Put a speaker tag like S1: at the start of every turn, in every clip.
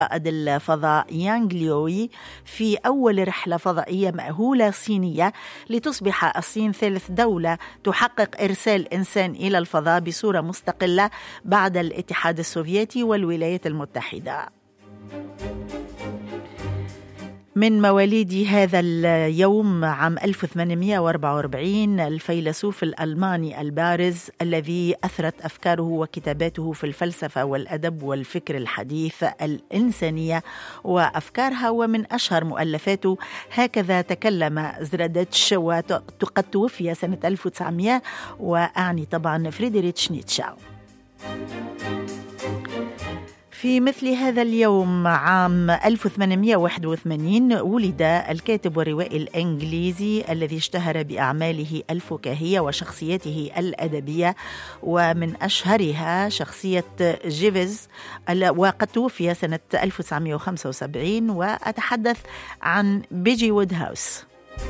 S1: رائد الفضاء يانغ ليوي في أول رحلة فضائية مأهولة صينية لتصبح الصين ثالث دولة تحقق إرسال إنسان إلى الفضاء بصورة مستقلة بعد الاتحاد السوفيتي والولايات المتحدة. من مواليد هذا اليوم عام 1844 الفيلسوف الألماني البارز الذي أثرت أفكاره وكتاباته في الفلسفة والأدب والفكر الحديث الإنسانية وأفكارها، ومن أشهر مؤلفاته هكذا تكلم زرادتش، وقد توفي سنة 1900، وأعني طبعا فريدريتش نيتشه. في مثل هذا اليوم عام 1881 ولد الكاتب والروائي الإنجليزي الذي اشتهر بأعماله الفكاهية وشخصيته الأدبية، ومن أشهرها شخصية جيفز، وقد توفي سنة 1975، وأتحدث عن بيجي وودهاوس.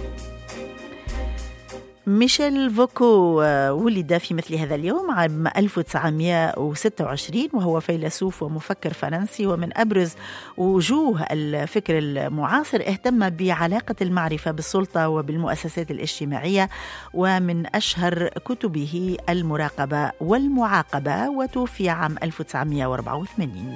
S1: ميشيل فوكو ولد في مثل هذا اليوم عام 1926، وهو فيلسوف ومفكر فرنسي، ومن أبرز وجوه الفكر المعاصر اهتم بعلاقة المعرفة بالسلطة وبالمؤسسات الاجتماعية، ومن أشهر كتبه المراقبة والمعاقبة، وتوفي عام 1984.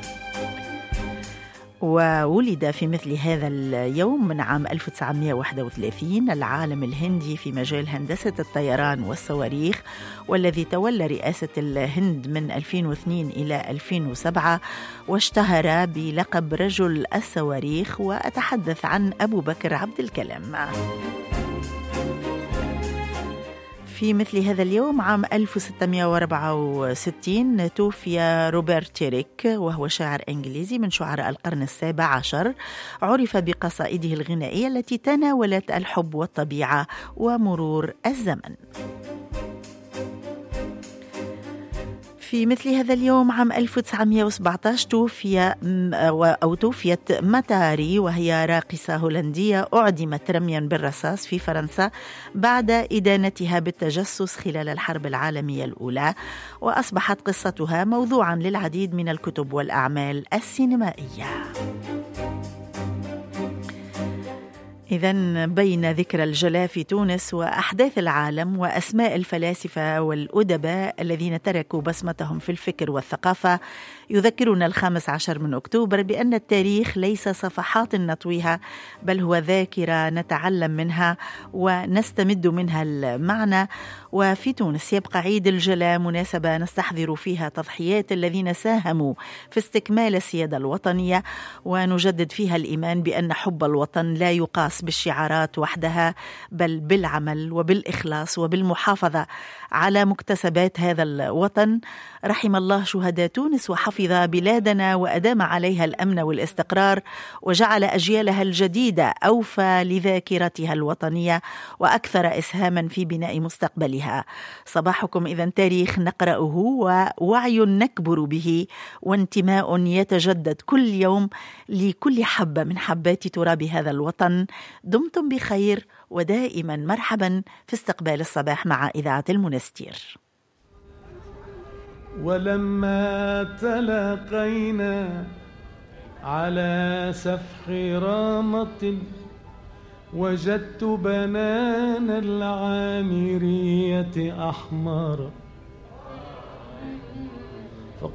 S1: وولد في مثل هذا اليوم من عام 1931 العالم الهندي في مجال هندسة الطيران والصواريخ، والذي تولى رئاسة الهند من 2002 إلى 2007، واشتهر بلقب رجل الصواريخ، وأتحدث عن أبو بكر عبد الكلام. في مثل هذا اليوم عام 1664 توفي روبرت تيريك، وهو شاعر إنجليزي من شعراء القرن ال17، عرف بقصائده الغنائية التي تناولت الحب والطبيعة ومرور الزمن. في مثل هذا اليوم عام 1917 توفيت ماتاري، وهي راقصة هولندية أعدمت رميا بالرصاص في فرنسا بعد إدانتها بالتجسس خلال الحرب العالمية الأولى، وأصبحت قصتها موضوعا للعديد من الكتب والأعمال السينمائية. إذن بين ذكرى الجلاء في تونس وأحداث العالم وأسماء الفلاسفة والأدباء الذين تركوا بصمتهم في الفكر والثقافة، يذكرنا 15 من أكتوبر بأن التاريخ ليس صفحات نطويها، بل هو ذاكرة نتعلم منها ونستمد منها المعنى. وفي تونس يبقى عيد الجلاء مناسبة نستحضر فيها تضحيات الذين ساهموا في استكمال السيادة الوطنية، ونجدد فيها الإيمان بأن حب الوطن لا يقاس بالشعارات وحدها، بل بالعمل وبالإخلاص وبالمحافظة على مكتسبات هذا الوطن. رحم الله شهداء تونس وحفظ بلادنا وأدام عليها الأمن والاستقرار، وجعل أجيالها الجديدة أوفى لذاكرتها الوطنية وأكثر إسهاما في بناء مستقبلها. صباحكم إذن تاريخ نقرأه ووعي نكبر به وانتماء يتجدد كل يوم لكل حبة من حبات تراب هذا الوطن. دمتم بخير ودائما مرحبا في استقبال الصباح مع إذاعة المنستير.
S2: ولما تلاقينا على سفح رامة وجدت بنان العامرية أحمر